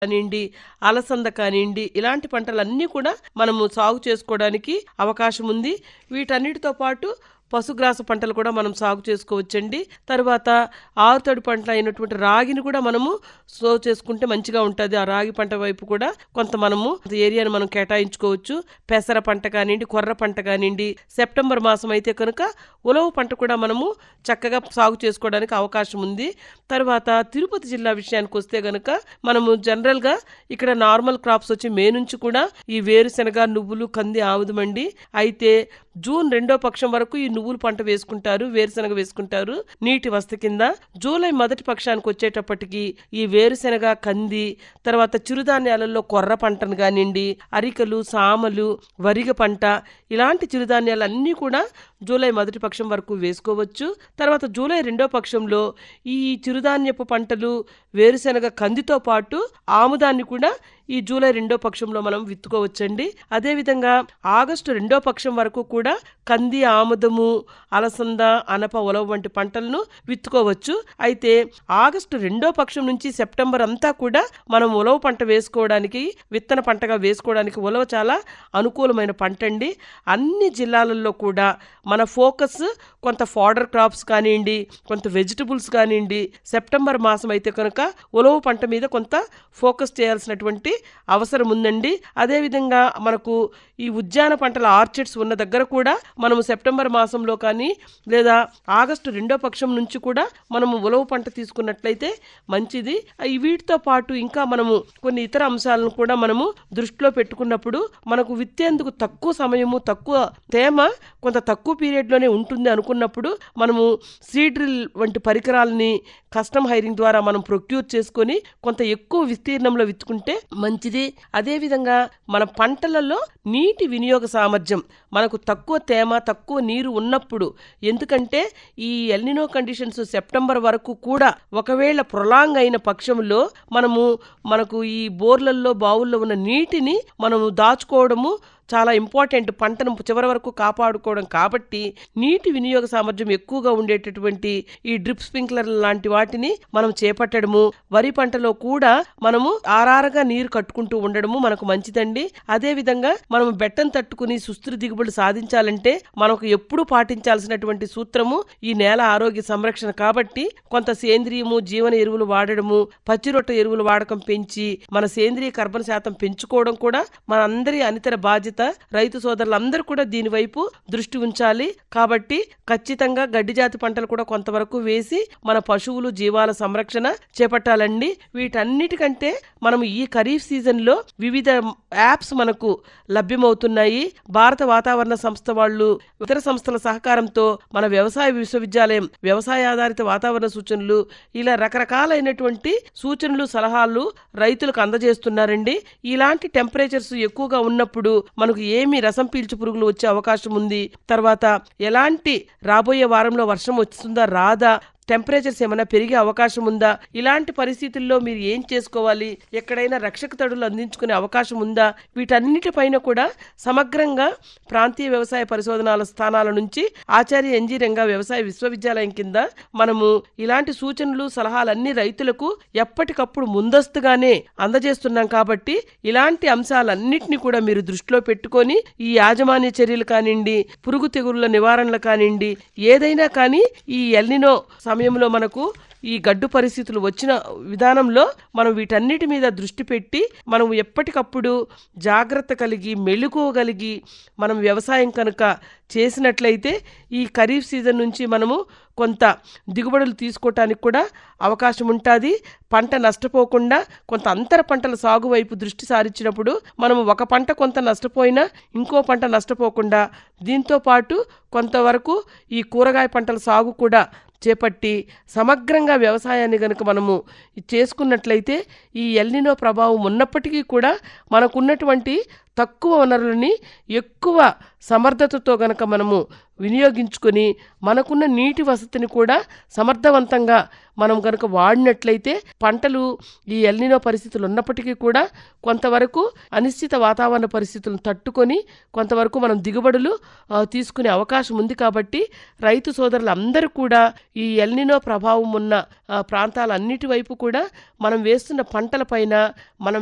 కానివ్వండి, అలసంద కానివ్వండి, ఇలాంటి పంటలన్నీ కూడా మనము సాగు చేసుకోవడానికి అవకాశం ఉంది. వీటన్నిటితో పాటు పశుగ్రాస పంటలు కూడా మనం సాగు చేసుకోవచ్చండి. తర్వాత ఆరుతడి పంట అయినటువంటి రాగిని కూడా మనము సో చేసుకుంటే మంచిగా ఉంటుంది. ఆ రాగి పంట వైపు కూడా కొంత మనము ఏరియాను మనం కేటాయించుకోవచ్చు. పెసర పంట కానివ్వండి, కొర్ర పంట కానివ్వండి, సెప్టెంబర్ మాసం అయితే కనుక ఉలవ పంట కూడా మనము చక్కగా సాగు చేసుకోవడానికి అవకాశం ఉంది. తర్వాత తిరుపతి జిల్లా విషయానికి వస్తే గనక మనము జనరల్గా ఇక్కడ నార్మల్ క్రాప్స్ వచ్చి మే నుంచి కూడా ఈ వేరుశెనగ, నువ్వులు, కంది, ఆముదమండి. అయితే జూన్ 2వ పక్షం వరకు ఈ నువ్వులు పంట వేసుకుంటారు, వేరుశెనగ వేసుకుంటారు నీటి వసతి కింద. జూలై మొదటి పక్షానికి వచ్చేటప్పటికి ఈ వేరుశెనగ, కంది, తర్వాత చిరుధాన్యాలలో కొర్ర పంటను కానివ్వండి, అరికలు, సామలు, వరిగ పంట, ఇలాంటి చిరుధాన్యాలన్నీ కూడా జూలై మొదటి పక్షం వరకు వేసుకోవచ్చు. తర్వాత జూలై 2వ పక్షంలో ఈ చిరుధాన్యపు పంటలు, వేరుశెనగ, కందితో పాటు ఆముదాన్ని కూడా ఈ జూలై 2వ పక్షంలో మనం విత్తుకోవచ్చండి. అదేవిధంగా ఆగస్టు 2వ పక్షం వరకు కూడా కంది, ఆముదము, అలసంద, అనప, ఉలవ వంటి పంటలను విత్తుకోవచ్చు. అయితే ఆగస్టు 2వ పక్షం నుంచి సెప్టెంబర్ అంతా కూడా మనం ఉలవ పంట వేసుకోవడానికి, విత్తన పంటగా వేసుకోవడానికి ఉలవ చాలా అనుకూలమైన పంట అండి. అన్ని జిల్లాలలో కూడా మన ఫోకస్ కొంత ఫాడర్ క్రాప్స్ కానివ్వండి, కొంత వెజిటబుల్స్ కానివ్వండి, సెప్టెంబర్ మాసం అయితే కనుక ఉలవ పంట మీద కొంత ఫోకస్ చేయాల్సినటువంటి అవసరం ఉందండి. అదేవిధంగా మనకు ఈ ఉద్యాన పంటల ఆర్చిడ్స్ ఉన్న దగ్గర కూడా మనము సెప్టెంబర్ మాసంలో కానీ లేదా ఆగస్టు 2వ పక్షం నుంచి కూడా మనము ఉలవ పంట తీసుకున్నట్లయితే మంచిది. వీటితో పాటు ఇంకా మనము కొన్ని ఇతర అంశాలను కూడా మనము దృష్టిలో పెట్టుకున్నప్పుడు మనకు విత్తేందుకు తక్కువ సమయము, తక్కువ తేమ, కొంత తక్కువ పీరియడ్లోనే ఉంటుంది అనుకున్నప్పుడు మనము సీడ్రిల్ వంటి పరికరాలని కస్టమ్ హైరింగ్ ద్వారా మనం ప్రొక్యూర్ చేసుకొని కొంత ఎక్కువ విస్తీర్ణంలో విత్తుకుంటే మంచిది. అదేవిధంగా మన పంటలలో నీటి వినియోగ సామర్థ్యం మనకు తక్కువ తేమ, తక్కువ నీరు ఉన్నప్పుడు, ఎందుకంటే ఈ ఎల్నినో కండిషన్స్ సెప్టెంబర్ వరకు కూడా ఒకవేళ ప్రొలాంగ్ అయిన పక్షంలో మనకు ఈ బోర్లల్లో, బావుల్లో ఉన్న నీటిని మనము దాచుకోవడము చాలా ఇంపార్టెంట్, పంటను చివరి వరకు కాపాడుకోవడం. కాబట్టి నీటి వినియోగ సామర్థ్యం ఎక్కువగా ఉండేటటువంటి ఈ డ్రిప్ స్ప్రింక్లర్ లాంటి వాటిని మనం చేపట్టడము, వరి పంటలో కూడా మనము ఆరారుగా నీరు కట్టుకుంటూ ఉండడము మనకు మంచిదండి. అదేవిధంగా మనం బెట్టం తట్టుకుని సుస్థిర దిగుబడి సాధించాలంటే మనకు ఎప్పుడూ పాటించాల్సినటువంటి సూత్రము ఈ నేల ఆరోగ్య సంరక్షణ. కాబట్టి కొంత సేంద్రియము, జీవన ఎరువులు వాడడము, పచ్చిరొట్ట ఎరువుల వాడకం పెంచి మన సేంద్రియ కర్బన శాతం పెంచుకోవడం కూడా మన అందరి అనితర బాధ్యత. రైతు సోదరులందరూ కూడా దీనివైపు దృష్టి ఉంచాలి. కాబట్టి ఖచ్చితంగా గడ్డి జాతి పంటలు కూడా కొంతవరకు వేసి మన పశువులు, జీవాల సంరక్షణ చేపట్టాలండి. వీటన్నిటికంటే మనం ఈ ఖరీఫ్ సీజన్లో వివిధ యాప్స్ మనకు లభ్యమవుతున్నాయి. భారత వాతావరణ సంస్థ వాళ్ళు, ఇతర సంస్థల సహకారంతో మన వ్యవసాయ విశ్వవిద్యాలయం వ్యవసాయ ఆధారిత వాతావరణ సూచనలు, ఇలా రకరకాలైనటువంటి సూచనలు, సలహాలు రైతులకు అందజేస్తున్నారండి. ఇలాంటి టెంపరేచర్స్ ఎక్కువగా ఉన్నప్పుడు మనకు ఏమి రసం పీల్చు పురుగులు వచ్చే అవకాశం ఉంది, తర్వాత ఎలాంటి రాబోయే వారంలో వర్షం వస్తుందా రాదా, టెంపరేచర్స్ ఏమైనా పెరిగే అవకాశం ఉందా, ఇలాంటి పరిస్థితుల్లో మీరు ఏం చేసుకోవాలి, ఎక్కడైనా రక్షక తడులు అందించుకునే అవకాశం ఉందా, వీటన్నిటిపైన కూడా సమగ్రంగా ప్రాంతీయ వ్యవసాయ పరిశోధనాల స్థానాల నుంచి ఆచార్య ఎన్జీ రంగా వ్యవసాయ విశ్వవిద్యాలయం కింద మనము ఇలాంటి సూచనలు, సలహాలన్నీ రైతులకు ఎప్పటికప్పుడు ముందస్తుగానే అందజేస్తున్నాం. కాబట్టి ఇలాంటి అంశాలన్నింటినీ కూడా మీరు దృష్టిలో పెట్టుకొని ఈ యాజమాన్య చర్యలు కానివ్వండి, పురుగు తెగుళ్ల నివారణలు కానివ్వండి, ఏదైనా కానీ ఈ ఎల్నినో సమయంలో మనకు ఈ గడ్డు పరిస్థితులు వచ్చిన విధానంలో మనం వీటన్నిటి మీద దృష్టి పెట్టి మనం ఎప్పటికప్పుడు జాగ్రత్త కలిగి, మెళుకోగలిగి మనం వ్యవసాయం కనుక చేసినట్లయితే ఈ ఖరీఫ్ సీజన్ నుంచి మనము కొంత దిగుబడులు తీసుకోవటానికి కూడా అవకాశం ఉంటుంది. పంట నష్టపోకుండా కొంత అంతర పంటల సాగు వైపు దృష్టి సారించినప్పుడు మనము ఒక పంట కొంత నష్టపోయినా ఇంకో పంట నష్టపోకుండా, దీంతో పాటు కొంతవరకు ఈ కూరగాయ పంటల సాగు కూడా చేపట్టి సమగ్రంగా వ్యవసాయాన్ని కనుక మనము చేసుకున్నట్లయితే ఈ ఎల్నినో ప్రభావం ఉన్నప్పటికీ కూడా మనకున్నటువంటి తక్కువ వనరులని ఎక్కువ సమర్థతతో గనక మనము వినియోగించుకొని మనకున్న నీటి వసతిని కూడా సమర్థవంతంగా మనం గనక వాడినట్లయితే పంటలు ఈ ఎల్నినో పరిస్థితులు ఉన్నప్పటికీ కూడా కొంతవరకు అనిశ్చిత వాతావరణ పరిస్థితులను తట్టుకొని కొంతవరకు మనం దిగుబడులు తీసుకునే అవకాశం ఉంది. కాబట్టి రైతు సోదరులందరూ కూడా ఈ ఎల్నినో ప్రభావం ఉన్న ప్రాంతాలన్నిటి వైపు కూడా మనం వేస్తున్న పంటల పైన మనం